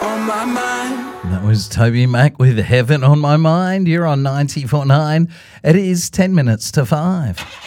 on my mind. That was Toby Mac with Heaven on My Mind. You're on 94.9. It is 10 minutes to 5.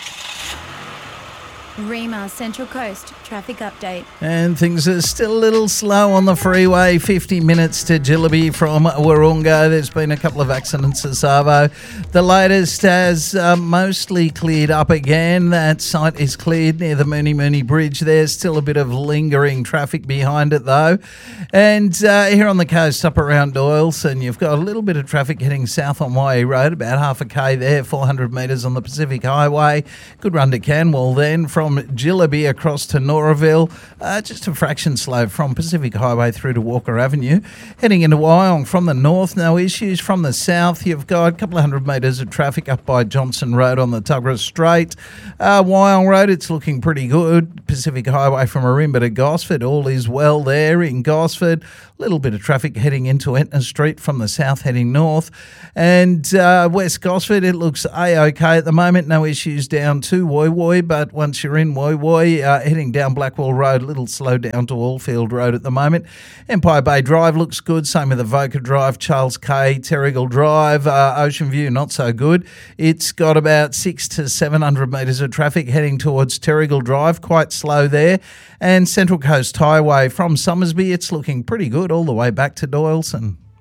Rima Central Coast traffic update. And things are still a little slow on the freeway. 50 minutes to Jillaby from Warunga. There's been a couple of accidents at Savo. The latest has mostly cleared up again. That site is cleared near the Mooney Mooney Bridge. There's still a bit of lingering traffic behind it though. And here on the coast up around Doyleson, you've got a little bit of traffic heading south on YE Road, about half a K there, 400 metres on the Pacific Highway. Good run to Canwell then from Jillaby across to Noraville, just a fraction slow from Pacific Highway through to Walker Avenue. Heading into Wyong from the north, no issues. From the south, you've got a couple of hundred metres of traffic up by Johnson Road on the Tuggerah Strait. Wyong Road, it's looking pretty good. Pacific Highway from Arimba to Gosford, all is well there in Gosford. A little bit of traffic heading into Entner Street from the south heading north. And West Gosford, it looks A-OK at the moment. No issues down to Woy Woy, but once you're in Woy Woy, heading down Blackwell Road, a little slow down to Allfield Road at the moment. Empire Bay Drive looks good, same with Avoca Drive, Charles K, Terrigal Drive, Ocean View, not so good. It's got about 600 to 700 metres of traffic heading towards Terrigal Drive, quite slow there. And Central Coast Highway from Summersby, it's looking pretty good all the way back to Doyleson.